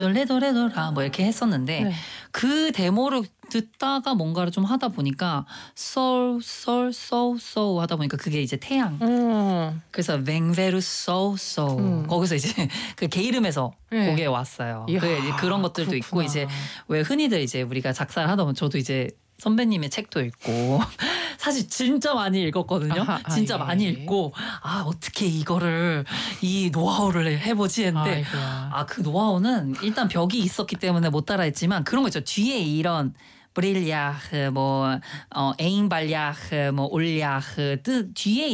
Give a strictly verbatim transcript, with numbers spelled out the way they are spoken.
레도레도라 뭐 이렇게 했었는데 네. 그 데모를 듣다가 뭔가를 좀 하다 보니까 so so so so 하다 보니까 그게 이제 태양. 음. 그래서 맹베르 so so 음. 거기서 이제 그 개 이름에서 네. 그게 왔어요. 이야 그 이제 그런 것들도 있고 이제 그렇구나. 왜 흔히들 이제 우리가 작사를 하다 보면 저도 이제 선배님의 책도 읽고 사실 진짜 많이 읽었거든요. 아하. 아 진짜 많이 예. 읽고 '아 어떻게 이거를 이 노하우를 해 보지.' 했는데 아이고야. 아 그 노하우는 일단 벽이 있었기 때문에 못 따라했지만 그런 거 있죠. 뒤에 이런 brilhar 뭐 어, einbalhar 뭐 olhar 뜻 뒤에